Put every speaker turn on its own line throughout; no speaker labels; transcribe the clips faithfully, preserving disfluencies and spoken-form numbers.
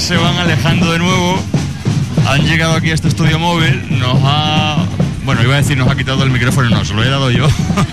se van alejando de nuevo. Han llegado aquí a este estudio móvil, nos ha... Bueno, iba a decir nos ha quitado el micrófono, no, se lo he dado yo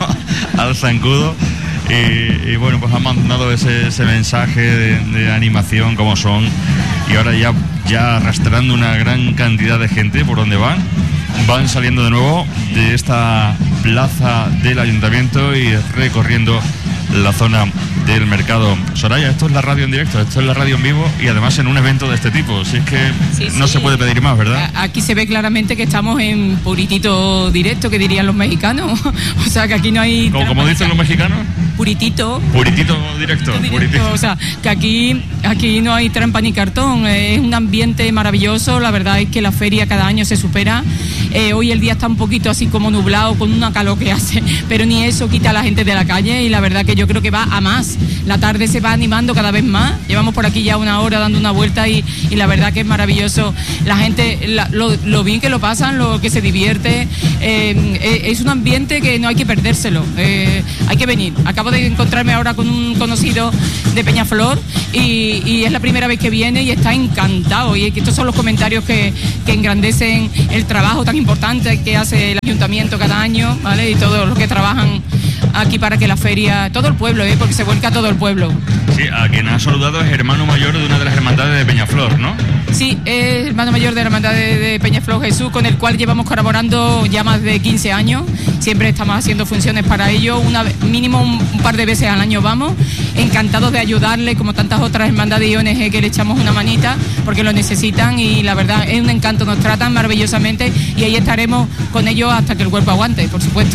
al zancudo. Y, y bueno, pues han mandado ese, ese mensaje de, de animación como son. Y ahora ya, ya arrastrando una gran cantidad de gente por donde van. Van saliendo de nuevo de esta plaza del ayuntamiento y recorriendo la zona del mercado. Soraya, esto es la radio en directo, esto es la radio en vivo y además en un evento de este tipo, si es que sí, no sí. se puede pedir más, ¿verdad?
Aquí se ve claramente que estamos en puritito directo, que dirían los mexicanos. O sea, que aquí no hay...
¿Cómo, como dicen los mexicanos?
Puritito.
Puritito directo.
Puritito,
puritito.
O sea, que aquí, aquí no hay trampa ni cartón, es un ambiente maravilloso, la verdad es que la feria cada año se supera. Eh, hoy el día está un poquito así como nublado, con una calor que hace, pero ni eso quita a la gente de la calle y la verdad que yo creo que va a más. La tarde se va animando cada vez más, llevamos por aquí ya una hora dando una vuelta y, y la verdad que es maravilloso. La gente, la, lo, lo bien que lo pasan, lo que se divierte, eh, es un ambiente que no hay que perdérselo, eh, hay que venir. Acabo de encontrarme ahora con un conocido de Peñaflor y, y es la primera vez que viene y está encantado, y estos son los comentarios que, que engrandecen el trabajo tan importante que hace el ayuntamiento cada año, ¿vale? Y todos los que trabajan aquí para que la feria, todo el pueblo, ¿eh? Porque se vuelca todo el pueblo.
Sí, a quien ha saludado es hermano mayor de una de las hermandades de Peñaflor, ¿no?
Sí, es hermano mayor de la hermandad de, de Peñaflor Jesús, con el cual llevamos colaborando ya más de quince años. Siempre estamos haciendo funciones para ello, una mínimo un, un par de veces al año vamos, encantados de ayudarle, como tantas otras hermandades y O N G que le echamos una manita, porque lo necesitan y la verdad es un encanto, nos tratan maravillosamente y ahí estaremos con ellos hasta que el cuerpo aguante, por supuesto.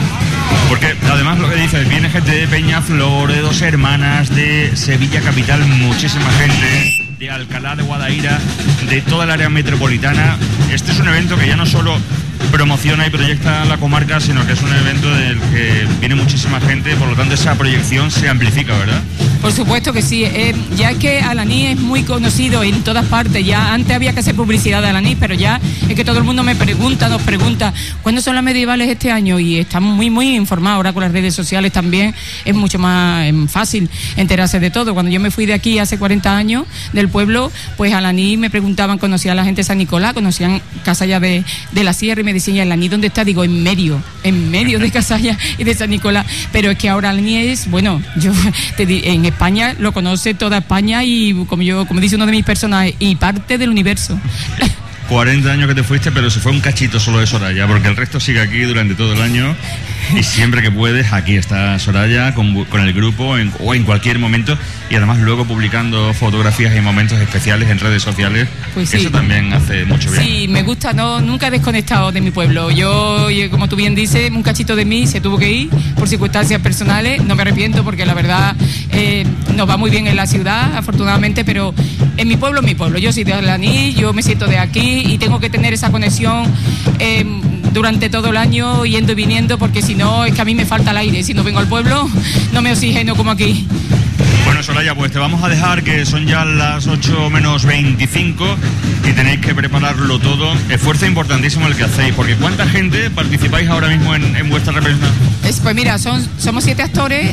Porque además lo que dices, viene gente de Peñaflor, de Dos Hermanas, de Sevilla Capital, muchísima gente, de Alcalá de Guadaira, de toda el área metropolitana. Este es un evento que ya no solo promociona y proyecta la comarca, sino que es un evento del que viene muchísima gente, por lo tanto esa proyección se amplifica, ¿verdad?
Por supuesto que sí, eh, ya es que Alanís es muy conocido en todas partes, ya antes había que hacer publicidad de Alanís, pero ya es que todo el mundo me pregunta, nos pregunta, ¿cuándo son las medievales este año? Y estamos muy, muy informados, ahora con las redes sociales también es mucho más eh, fácil enterarse de todo. Cuando yo me fui de aquí hace cuarenta años, del pueblo, pues Alanís me preguntaban, conocía a la gente de San Nicolás, conocían Casalla de, de la Sierra y me decían, ¿y Alanís dónde está? Digo, en medio, en medio de Casalla y de San Nicolás, pero es que ahora Alanís es, bueno, yo te digo, en España lo conoce toda España y como yo, como dice uno de mis personajes, y parte del universo.
cuarenta años que te fuiste, pero se fue un cachito solo de Soraya, porque el resto sigue aquí durante todo el año y siempre que puedes, aquí está Soraya con, con el grupo en, o en cualquier momento, y además luego publicando fotografías y momentos especiales en redes sociales, pues sí. Eso también hace mucho bien.
Sí, me gusta, no, nunca he desconectado de mi pueblo. Yo, como tú bien dices, un cachito de mí se tuvo que ir por circunstancias personales, no me arrepiento porque la verdad eh, nos va muy bien en la ciudad, afortunadamente, pero en mi pueblo, mi pueblo. Yo soy de Alanís, yo me siento de aquí y tengo que tener esa conexión eh, durante todo el año, yendo y viniendo, porque si no, es que a mí me falta el aire. Si no vengo al pueblo, no me oxigeno como aquí.
Bueno, Soraya, pues te vamos a dejar, que son ya las ocho menos veinticinco y tenéis que prepararlo todo. Esfuerzo importantísimo el que hacéis, porque ¿cuánta gente participáis ahora mismo en, en vuestra representación?
Es, pues mira, son, somos siete actores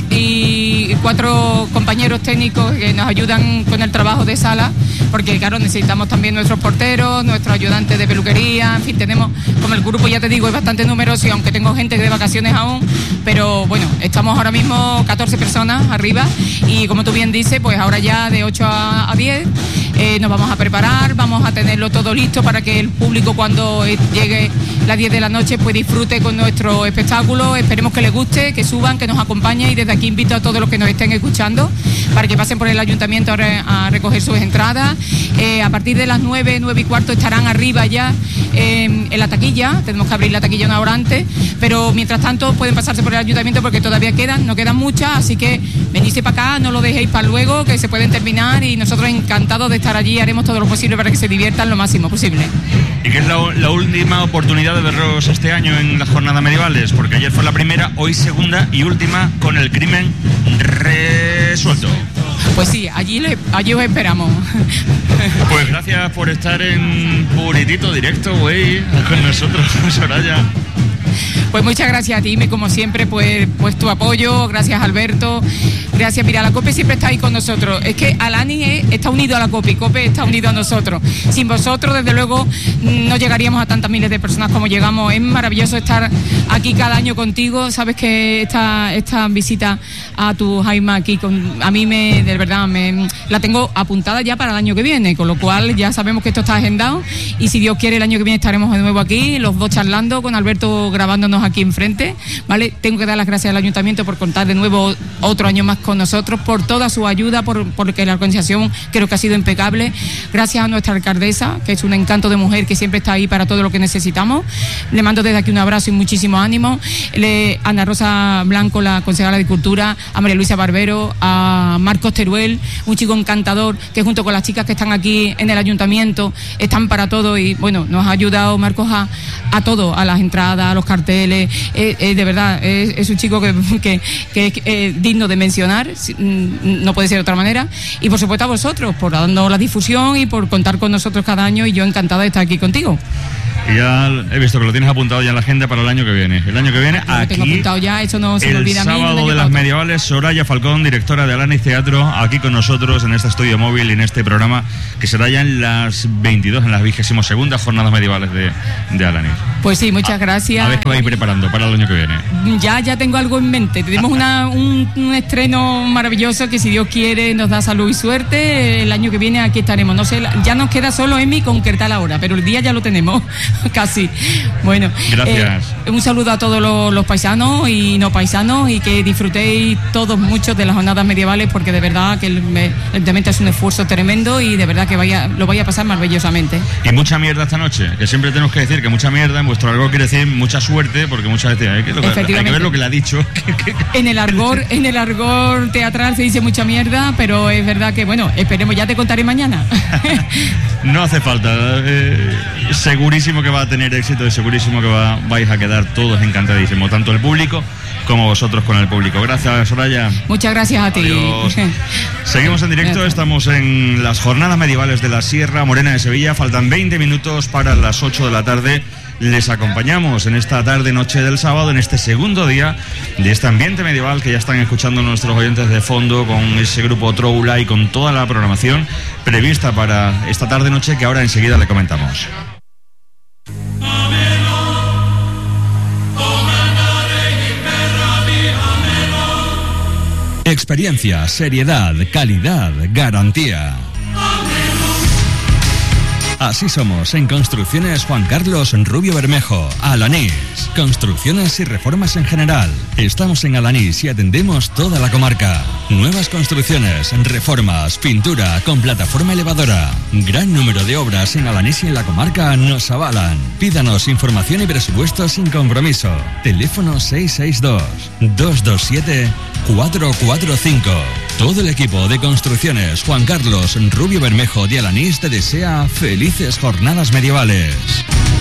y cuatro compañeros técnicos que nos ayudan con el trabajo de sala, porque claro, necesitamos también nuestros porteros, nuestros ayudantes de peluquería, en fin, tenemos, como el grupo ya te digo, es bastante numeroso y aunque tengo gente de vacaciones aún, pero bueno, estamos ahora mismo catorce personas arriba y como tú bien dices, pues ahora ya de ocho a diez eh, nos vamos a preparar, vamos a tenerlo todo listo para que el público cuando llegue las diez de la noche pues disfrute con nuestro espectáculo. Esperemos que les guste, que suban, que nos acompañen y desde aquí invito a todos los que nos estén escuchando para que pasen por el ayuntamiento a, re, a recoger sus entradas. Eh, a partir de las nueve, nueve y cuarto estarán arriba ya eh, en la taquilla, tenemos que abrir la taquilla una hora antes, pero mientras tanto pueden pasarse por el ayuntamiento porque todavía quedan, no quedan muchas, así que venidse para acá, no lo dejéis para luego, que se pueden terminar y nosotros encantados de estar allí, haremos todo lo posible para que se diviertan lo máximo posible.
¿Y qué es la, la última oportunidad de verlos este año en las jornadas medievales? Porque ayer fue la primera, hoy segunda y última con el crimen resuelto.
Pues sí, allí, le, allí os esperamos.
Pues gracias por estar en Puritito Directo, güey, con nosotros, Soraya.
Pues muchas gracias a ti, me como siempre, pues, pues tu apoyo, gracias Alberto, gracias, mira, la COPE siempre está ahí con nosotros, es que Alani es, está unido a la COPE, y COPE está unido a nosotros, sin vosotros desde luego no llegaríamos a tantas miles de personas como llegamos, es maravilloso estar aquí cada año contigo, sabes que esta, esta visita a tu Jaime aquí, con, a mí me, de verdad, me, la tengo apuntada ya para el año que viene, con lo cual ya sabemos que esto está agendado y si Dios quiere el año que viene estaremos de nuevo aquí, los dos charlando, con Alberto grabándonos aquí enfrente, ¿vale? Tengo que dar las gracias al Ayuntamiento por contar de nuevo otro año más con nosotros, por toda su ayuda, por porque la organización creo que ha sido impecable, gracias a nuestra alcaldesa, que es un encanto de mujer que siempre está ahí para todo lo que necesitamos, le mando desde aquí un abrazo y muchísimo ánimo, le, a Ana Rosa Blanco, la concejala de Cultura, a María Luisa Barbero, a Marcos Teruel, un chico encantador que junto con las chicas que están aquí en el Ayuntamiento están para todo y bueno, nos ha ayudado Marcos a, a todo, a las entradas, a los carteles, eh, eh, de verdad, es, es un chico que, que, que es eh, digno de mencionar, no puede ser de otra manera, y por supuesto a vosotros, por darnos la difusión y por contar con nosotros cada año y yo encantada de estar aquí contigo.
Y ya he visto que lo tienes apuntado ya en la agenda para el año que viene. El año que viene,
lo
aquí,
tengo apuntado ya, eso no se me olvida a mí.
El sábado de las medievales, Soraya Falcón, directora de Alanis Teatro, aquí con nosotros en este estudio móvil y en este programa, que será ya en las veintidós, en las vigésimo segundas jornadas medievales de, de Alanis.
Pues sí, muchas
a,
gracias.
A ver qué vais preparando para el año que viene.
Ya, ya tengo algo en mente. Tenemos una, un, un estreno maravilloso que si Dios quiere nos da salud y suerte. El año que viene aquí estaremos. No sé, ya nos queda solo Emi concretar la hora, pero el día ya lo tenemos, casi. Bueno,
gracias.
Eh, un saludo a todos los, los paisanos y no paisanos y que disfrutéis todos mucho de las jornadas medievales porque de verdad que el, evidentemente es un esfuerzo tremendo y de verdad que vaya, lo vaya a pasar maravillosamente.
Y mucha mierda esta noche, que siempre tenemos que decir que mucha mierda en vuestro argot quiere decir mucha suerte porque muchas veces hay que, hay que ver lo que le ha dicho.
En el argot, en el argot teatral se dice mucha mierda, pero es verdad que bueno, esperemos, ya te contaré mañana.
No hace falta, eh, segurísimo que va a tener éxito y segurísimo que va, vais a quedar todos encantadísimos, tanto el público como vosotros con el público. Gracias, Soraya.
Muchas gracias a ti.
Adiós. Seguimos en directo, estamos en las jornadas medievales de la Sierra Morena de Sevilla, faltan veinte minutos para las ocho de la tarde. Les acompañamos en esta tarde noche del sábado, en este segundo día de este ambiente medieval que ya están escuchando nuestros oyentes de fondo con ese grupo Troula y con toda la programación prevista para esta tarde noche que ahora enseguida le comentamos.
Experiencia, seriedad, calidad, garantía. Así somos en Construcciones Juan Carlos Rubio Bermejo, Alanís. Construcciones y reformas en general. Estamos en Alanís y atendemos toda la comarca. Nuevas construcciones, reformas, pintura con plataforma elevadora. Gran número de obras en Alanís y en la comarca nos avalan. Pídanos información y presupuesto sin compromiso. Teléfono seis seis dos, dos dos siete, cuatro cuatro cinco. Todo el equipo de Construcciones Juan Carlos Rubio Bermejo de Alanís te desea felices jornadas medievales.